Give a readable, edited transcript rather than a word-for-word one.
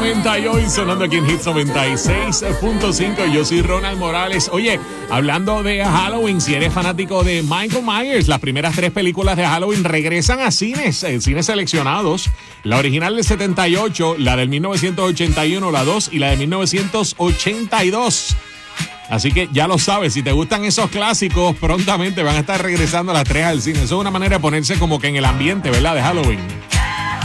90 y hoy sonando aquí en Hits 96.5. Yo soy Ronald Morales. Oye, hablando de Halloween, si eres fanático de Michael Myers, las primeras 3 películas de Halloween regresan a cines seleccionados. La original del 78, la del 1981, la 2 y la de 1982. Así que ya lo sabes, si te gustan esos clásicos, prontamente van a estar regresando a las 3 al cine. Eso es una manera de ponerse como que en el ambiente, ¿verdad? De Halloween.